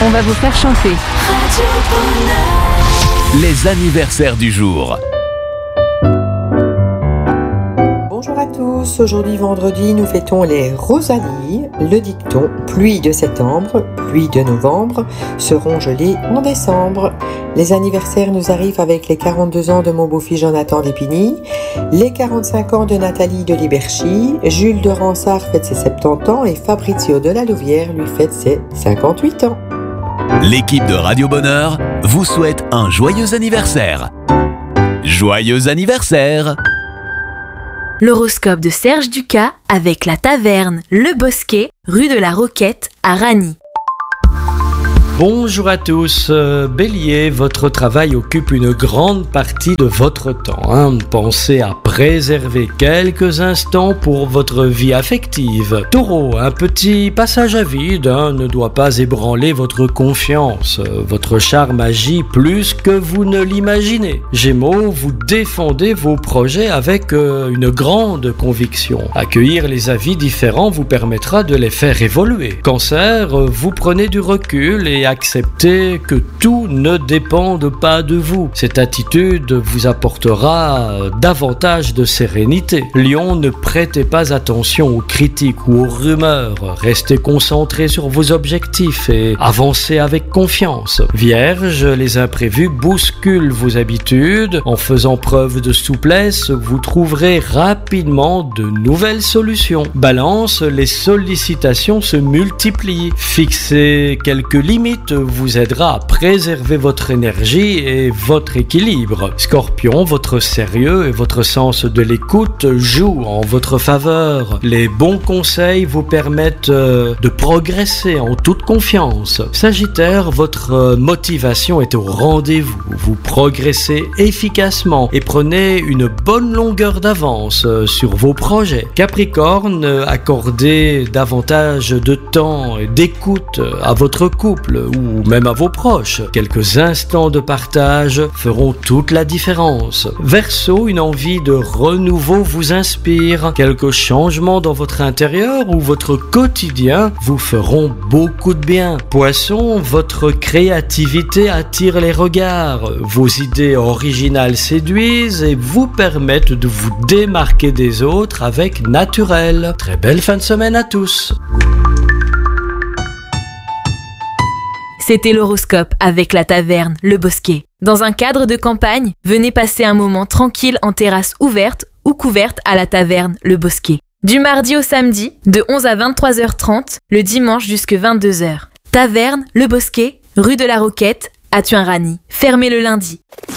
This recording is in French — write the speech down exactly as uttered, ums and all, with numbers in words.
On va vous faire chanter. Les anniversaires du jour. Bonjour à tous, aujourd'hui vendredi nous fêtons les Rosalie, le dicton pluie de septembre, pluie de novembre seront gelées en décembre. Les anniversaires nous arrivent avec les quarante-deux ans de mon beau-fils Jonathan d'Épigny, les quarante-cinq ans de Nathalie de Liberchy, Jules de Ransard fête ses soixante-dix ans et Fabrizio de la Louvière lui fête ses cinquante-huit ans. L'équipe de Radio Bonheur vous souhaite un joyeux anniversaire. Joyeux anniversaire! L'horoscope de Serge Ducas avec la taverne Le Bosquet, rue de la Roquette à Ragny. Bonjour à tous, euh, Bélier, votre travail occupe une grande partie de votre temps. Hein. Pensez à préserver quelques instants pour votre vie affective. Taureau, un petit passage à vide hein, ne doit pas ébranler votre confiance. Votre charme agit plus que vous ne l'imaginez. Gémeaux, vous défendez vos projets avec euh, une grande conviction. Accueillir les avis différents vous permettra de les faire évoluer. Cancer, euh, vous prenez du recul et acceptez que tout ne dépende pas de vous. Cette attitude vous apportera davantage de sérénité. Lion, ne prêtez pas attention aux critiques ou aux rumeurs. Restez concentré sur vos objectifs et avancez avec confiance. Vierge, les imprévus bousculent vos habitudes. En faisant preuve de souplesse, vous trouverez rapidement de nouvelles solutions. Balance, les sollicitations se multiplient. Fixez quelques limites vous aidera à préserver votre énergie et votre équilibre. Scorpion, votre sérieux et votre sens de l'écoute jouent en votre faveur. Les bons conseils vous permettent de progresser en toute confiance. Sagittaire, votre motivation est au rendez-vous. Vous progressez efficacement et prenez une bonne longueur d'avance sur vos projets. Capricorne, accordez davantage de temps et d'écoute à votre couple ou même à vos proches. Quelques instants de partage feront toute la différence. Verseau, une envie de renouveau vous inspire. Quelques changements dans votre intérieur ou votre quotidien vous feront beaucoup de bien. Poisson, votre créativité attire les regards. Vos idées originales séduisent et vous permettent de vous démarquer des autres avec naturel. Très belle fin de semaine à tous. C'était l'horoscope avec la taverne Le Bosquet. Dans un cadre de campagne, venez passer un moment tranquille en terrasse ouverte ou couverte à la taverne Le Bosquet. Du mardi au samedi, de onze à vingt-trois heures trente, le dimanche jusqu'à vingt-deux heures. Taverne Le Bosquet, rue de la Roquette, à Thuin-Ragny. Fermé le lundi.